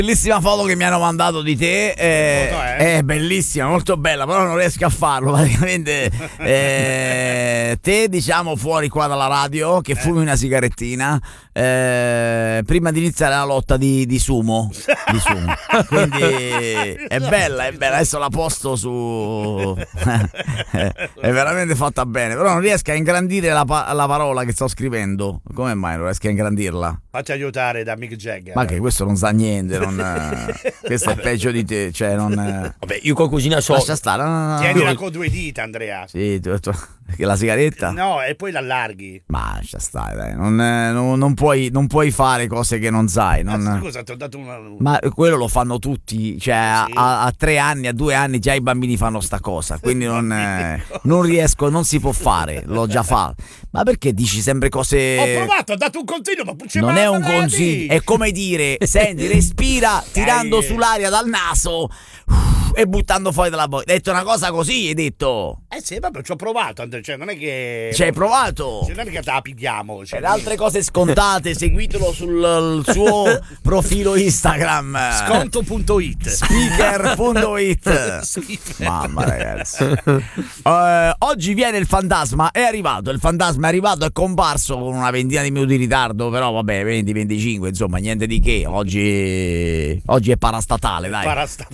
Bellissima foto che mi hanno mandato di te, è bellissima, molto bella, però non riesco a farlo praticamente. Te, diciamo, fuori qua dalla radio, che fumi una sigarettina prima di iniziare la lotta di sumo. Quindi è bella, adesso la posto su. È veramente fatta bene, però non riesco a ingrandire la parola che sto scrivendo. Come mai non riesco a ingrandirla? Facci aiutare da Mick Jagger. Ma che questo non sa niente, questo è peggio di te, cioè non. Vabbè, io qualcosina so. Lascia stare, no. Tienila con 2 dita, Andrea. Sì, che la sigaretta? No, e poi l'allarghi. Ma lascia stare, dai. Non puoi fare cose che non sai. Scusa, ti ho dato una. Ma quello lo fanno tutti, cioè sì. a 3 anni, a 2 anni già i bambini fanno sta cosa, quindi non riesco, non si può fare, l'ho già fatto. Ma perché dici sempre cose? Ho provato, ho dato un consiglio, ma non è un consiglio, è come dire, senti, respira tirando sull'aria dal naso e buttando fuori dalla bocca. Hai detto una cosa così, hai detto. Sì, vabbè, ci ho provato, cioè non è che. Ci hai provato? Non è che te la pigliamo. Per altre cose scontate, seguitelo sul suo profilo Instagram. Sconto.it Speaker.it. Mamma, ragazzi. Oggi viene il fantasma, è arrivato, è comparso con una ventina di minuti di ritardo, però vabbè, 20-25, insomma, niente di che. Oggi è parastatale, dai.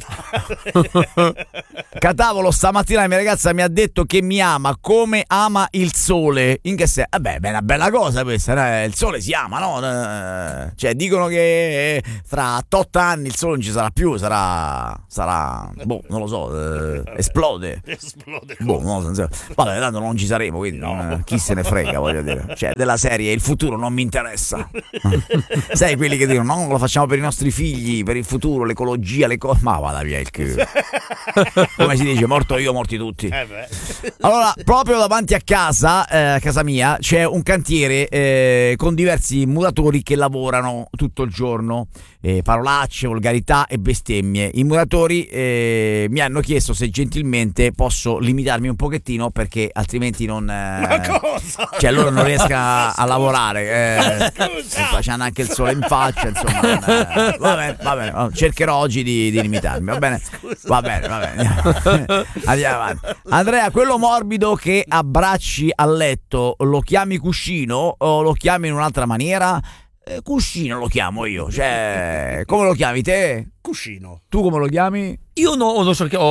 Catavolo, stamattina la mia ragazza mi ha detto che mi ama come ama il sole. In che senso? Vabbè, è una bella cosa questa, no? Il sole si ama, no? Cioè, dicono che fra 8 anni il sole non ci sarà più, sarà boh, non lo so, esplode. Boh, non so. Vabbè, tanto non ci saremo, quindi chi se ne frega, voglio dire. Cioè, della serie, il futuro non mi interessa. Sai quelli che dicono, no, lo facciamo per i nostri figli, per il futuro, l'ecologia, le cose. Ma vada via il culo. Come si dice, morto io, morti tutti. Allora, proprio davanti a casa mia, c'è un cantiere con diversi muratori che lavorano tutto il giorno. Parolacce, volgarità e bestemmie. I muratori mi hanno chiesto se gentilmente posso limitarmi un pochettino, perché altrimenti non. Ma cosa? Cioè, loro non riescono a lavorare. C'hanno anche il sole in faccia, insomma. Va bene, cercherò oggi di limitarmi, va bene? Va bene. Andiamo avanti. Andrea, quello morbido che abbracci a letto lo chiami cuscino o lo chiami in un'altra maniera? Cuscino lo chiamo io, cioè, come lo chiami te? Cuscino. Tu come lo chiami? Io non so che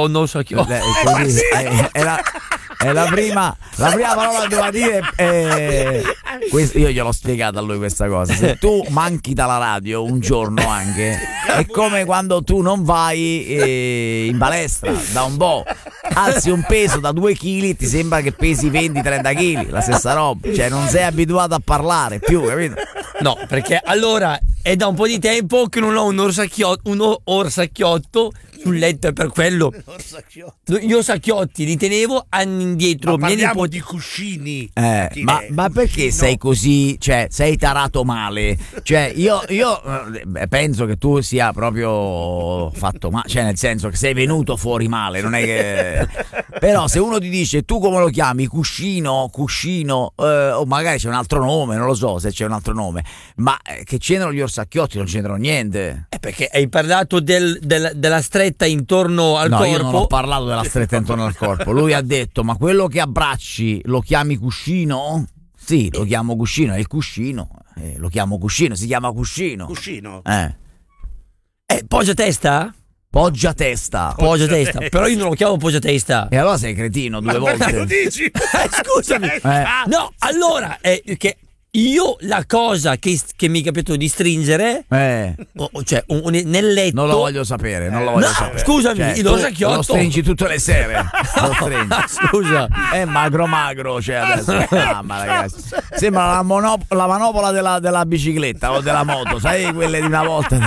È la prima parola che doveva dire. Io gliel'ho spiegata a lui questa cosa. Se tu manchi dalla radio un giorno anche, è come quando tu non vai in palestra da un po', alzi un peso da 2 kg, ti sembra che pesi 20-30 kg, la stessa roba. Cioè, non sei abituato a parlare più, capito? No, perché allora è da un po' di tempo che non ho un orsacchiotto sul letto, è per quello. Gli orsacchiotti li tenevo anni indietro. Ma parliamo di cuscini. Ma perché sei così? Cioè, sei tarato male? Cioè, io penso che tu sia proprio fatto male, cioè nel senso che sei venuto fuori male, non è che. Però se uno ti dice tu come lo chiami? Cuscino, o magari c'è un altro nome, non lo so se c'è un altro nome, ma che c'entrano gli orsacchiotti? Non c'entrano niente. Perché hai parlato della stretta intorno al corpo. No, io non ho parlato della stretta intorno al corpo. Lui ha detto, ma quello che abbracci lo chiami cuscino? Sì, lo chiamo cuscino, è il cuscino. Lo chiamo cuscino, si chiama cuscino. Cuscino? Poggia testa? Poggia testa. Però io non lo chiamo poggia testa. E allora sei cretino 2 volte. Perché lo dici? Scusami. No, allora che io la cosa che mi è capitato di stringere, cioè nel letto. Non lo voglio sapere, sapere. Scusami, cioè, l'orsacchiotto lo stringi tutte le sere. Scusa, è magro, cioè adesso. Mamma, ragazzi. Sembra la manopola della bicicletta o della moto, sai, quelle di una volta.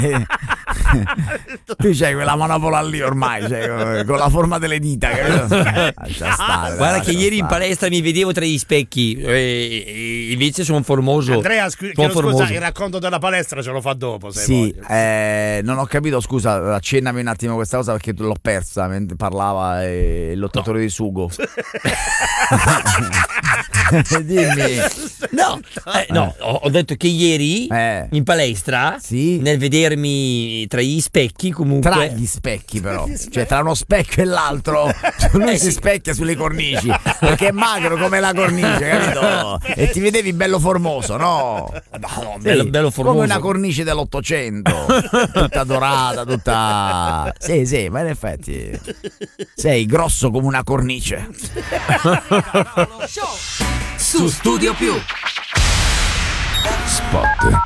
Tu c'hai quella manopola lì ormai, cioè, con la forma delle dita, capito? Guarda che ieri in palestra mi vedevo tra gli specchi, invece sono formoso. Andrea, scusa, il racconto della palestra ce lo fa dopo, se sì, non ho capito, scusa, accennami un attimo questa cosa perché l'ho persa mentre parlava il lottatore di sugo. Dimmi. No, ho detto che ieri in palestra, nel vedermi tra gli specchi, comunque. Tra gli specchi, però, cioè tra uno specchio e l'altro, lui si specchia sulle cornici perché è magro come la cornice, capito? E ti vedevi bello formoso, no? No, bello formoso. Come una cornice dell'800, tutta dorata, tutta. Sì, ma in effetti sei grosso come una cornice. Su Studio Più. Spot.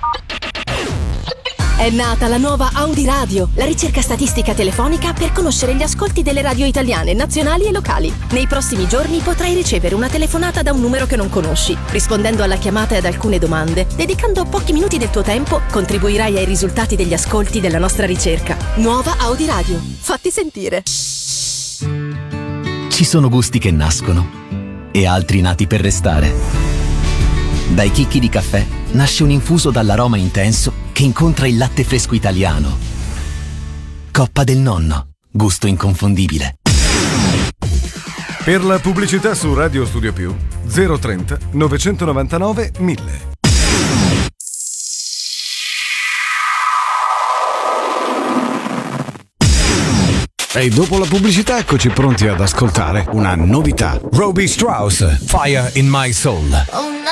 È nata la nuova Audi Radio, la ricerca statistica telefonica per conoscere gli ascolti delle radio italiane, nazionali e locali. Nei prossimi giorni potrai ricevere una telefonata da un numero che non conosci. Rispondendo alla chiamata e ad alcune domande, dedicando pochi minuti del tuo tempo, contribuirai ai risultati degli ascolti della nostra ricerca. Nuova Audi Radio. Fatti sentire. Ci sono gusti che nascono e altri nati per restare. Dai chicchi di caffè nasce un infuso dall'aroma intenso che incontra il latte fresco italiano. Coppa del Nonno, gusto inconfondibile. Per la pubblicità su Radio Studio Più 030 999 1000. E dopo la pubblicità eccoci pronti ad ascoltare una novità. Robbie Strauss, Fire in My Soul. Oh no.